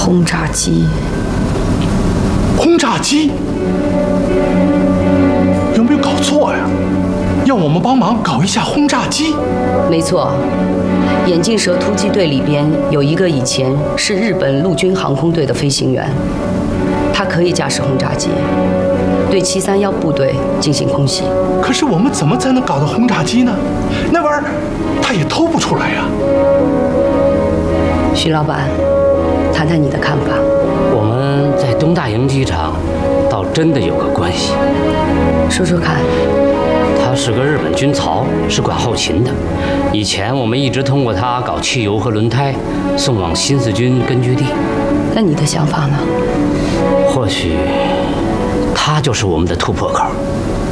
轰炸机。 轰炸机？有没有搞错呀？要我们帮忙搞一下轰炸机？ 没错，眼镜蛇突击队里边有一个以前是日本陆军航空队的飞行员，他可以驾驶轰炸机，对731部队进行空袭。 可是我们怎么才能搞到轰炸机呢？那玩意儿他也偷不出来呀。 徐老板，谈谈你的看法。 我们在东大营机场倒真的有个关系， 说说看。 他是个日本军曹，是管后勤的。以前我们一直通过他搞汽油和轮胎，送往新四军根据地。 那你的想法呢？ 或许他就是我们的突破口。